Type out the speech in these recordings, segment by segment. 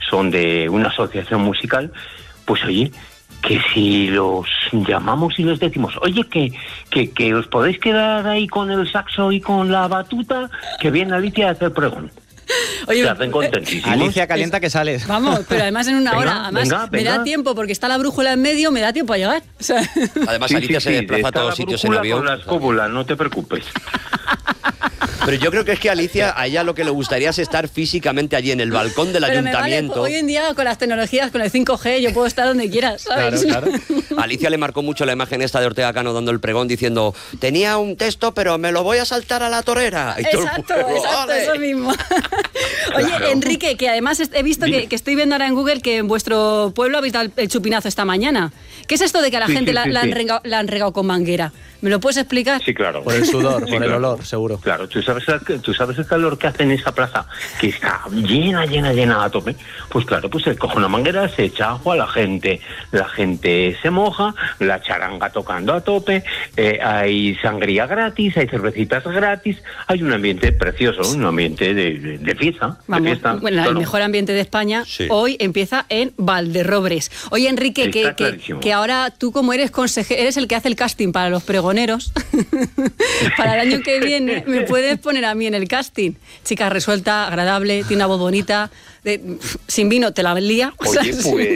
son de una asociación musical, pues oye, que si los llamamos y les decimos, oye, que os podéis quedar ahí con el saxo y con la batuta, que viene Alicia a hacer pregón. Oye, se hacen contentísimos. Alicia, calienta que sales. Vamos, pero además en una hora. Además, me da tiempo, porque está la brújula en medio, me da tiempo a llegar. O sea... Además, Alicia se desplaza a todos sitios en avión. Con las cúpulas, no te preocupes. Pero yo creo que es que a ella lo que le gustaría es estar físicamente allí en el balcón del ayuntamiento. Vale, hoy en día con las tecnologías, con el 5G, yo puedo estar donde quiera, ¿sabes? Claro. Alicia le marcó mucho la imagen esta de Ortega Cano dando el pregón diciendo, tenía un texto pero me lo voy a saltar a la torera. Y exacto, eso mismo. Oye, claro. Enrique, que además he visto que estoy viendo ahora en Google que en vuestro pueblo habéis dado el chupinazo esta mañana. ¿Qué es esto de que a la gente la han regado con manguera? ¿Me lo puedes explicar? Sí, claro. Por el sudor, por el olor, seguro. Claro, ¿tú sabes el calor que hace en esa plaza, que está llena a tope? Pues claro, pues se coge una manguera, se echa agua, la gente se moja, la charanga tocando a tope, hay sangría gratis, hay cervecitas gratis, hay un ambiente precioso, un ambiente de fiesta. Vamos, de fiesta. Bueno, claro. El mejor ambiente de España hoy empieza en Valderrobres. Oye, Enrique, que ahora tú como eres consejero, eres el que hace el casting para los pregoneros, para el año que viene, me puedes poner a mí en el casting. Chica resuelta, agradable, tiene una voz bonita, sin vino te la lía. Oye,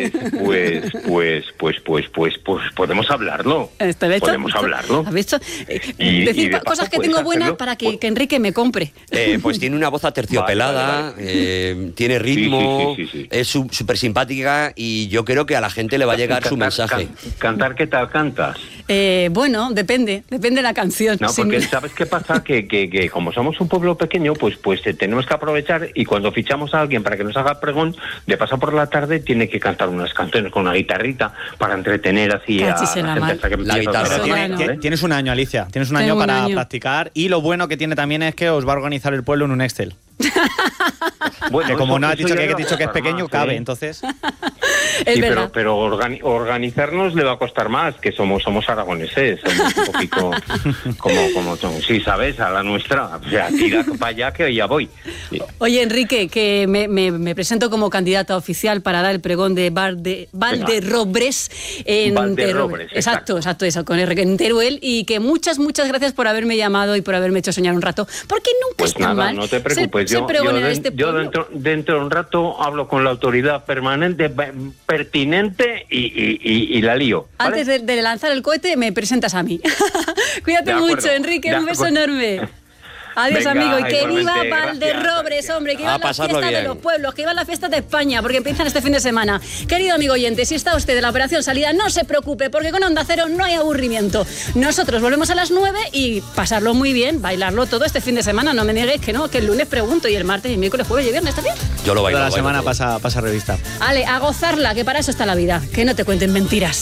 pues podemos hablarlo. Podemos hablarlo. ¿Has visto? Decir cosas que tengo buenas para que Enrique me compre. Pues tiene una voz aterciopelada, tiene ritmo, sí. Es súper simpática y yo creo que a la gente le va a llegar su mensaje. ¿Cantar qué tal cantas? Bueno, depende de la canción. No, porque ¿sabes qué pasa? Que como somos un pueblo pequeño, pues tenemos que aprovechar, y cuando fichamos a alguien para que nos haga pregón, de paso por la tarde tiene que cantar unas canciones con una guitarrita para entretener así a la gente hasta que la guitarra. Tienes un año, Alicia, tienes un año para practicar, y lo bueno que tiene también es que os va a organizar el pueblo en un Excel. Bueno, que como no has dicho que es pequeño, cabe, entonces. Es pero organizarnos le va a costar más, que somos aragoneses, somos un poquito como sí, ¿sabes? A la nuestra, o sea, tira para allá que ya voy. Sí. Oye, Enrique, que me presento como candidata oficial para dar el pregón de Valderrobres en Valderrobres, exacto, eso, con R en Teruel, y que muchas gracias por haberme llamado y por haberme hecho soñar un rato, porque nunca está mal. No te preocupes, yo dentro de un rato hablo con la autoridad permanente, pertinente y la lío, ¿vale? Antes de lanzar el cohete me presentas a mí. Cuídate mucho, Enrique, un beso enorme. Adiós, amigo, y que viva Valderrobres, hombre, que viva la fiesta de los pueblos, que viva la fiesta de España, porque empiezan este fin de semana. Querido amigo oyente, si está usted de la operación salida, no se preocupe, porque con Onda Cero no hay aburrimiento. Nosotros volvemos a las 9 y pasarlo muy bien, bailarlo todo este fin de semana. No me niegues que no, que el lunes pregunto, y el martes, y el miércoles, jueves y viernes, ¿está bien? Yo lo bailo. Toda la semana pasa revista. Ale, a gozarla, que para eso está la vida, que no te cuenten mentiras.